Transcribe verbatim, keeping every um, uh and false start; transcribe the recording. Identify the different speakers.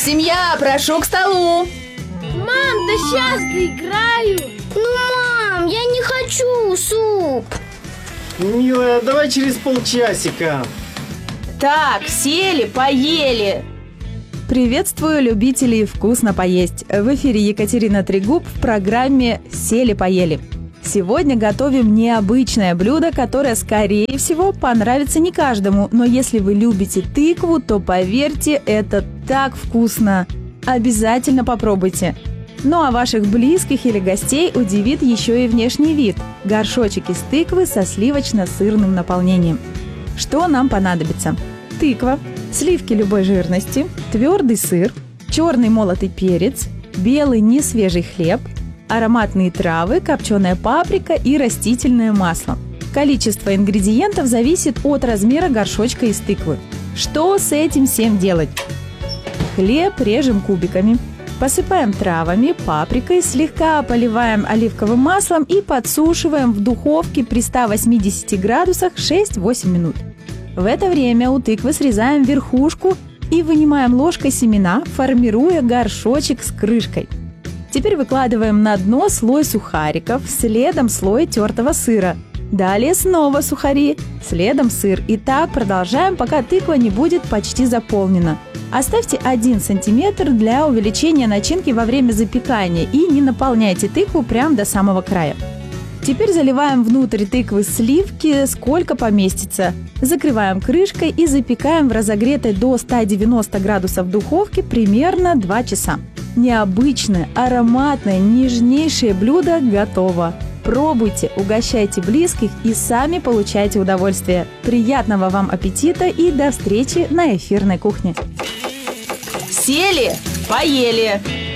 Speaker 1: Семья, прошу к столу.
Speaker 2: Мам, да сейчас доиграю.
Speaker 3: Ну, мам, я не хочу суп.
Speaker 4: Милая, давай через полчасика.
Speaker 1: Так, сели, поели.
Speaker 5: Приветствую любителей вкусно поесть. В эфире Екатерина Трегуб в программе «Сели-поели». Сегодня готовим необычное блюдо, которое, скорее всего, понравится не каждому. Но если вы любите тыкву, то, поверьте, это так вкусно. Обязательно попробуйте. Ну а ваших близких или гостей удивит еще и внешний вид – горшочек из тыквы со сливочно-сырным наполнением. Что нам понадобится? Тыква, сливки любой жирности, твердый сыр, черный молотый перец, белый несвежий хлеб, ароматные травы, копченая паприка и растительное масло. Количество ингредиентов зависит от размера горшочка из тыквы. Что с этим всем делать? Хлеб режем кубиками. Посыпаем травами, паприкой, слегка поливаем оливковым маслом и подсушиваем в духовке при ста восьмидесяти градусах шесть-восемь минут. В это время у тыквы срезаем верхушку и вынимаем ложкой семена, формируя горшочек с крышкой. Теперь выкладываем на дно слой сухариков, следом слой тертого сыра. Далее снова сухари, следом сыр. И так продолжаем, пока тыква не будет почти заполнена. Оставьте один сантиметр для увеличения начинки во время запекания и не наполняйте тыкву прямо до самого края. Теперь заливаем внутрь тыквы сливки, сколько поместится. Закрываем крышкой и запекаем в разогретой до ста девяноста градусов духовке примерно два часа. Необычное, ароматное, нежнейшее блюдо готово. Пробуйте, угощайте близких и сами получайте удовольствие. Приятного вам аппетита и до встречи на эфирной кухне.
Speaker 1: Сели, поели.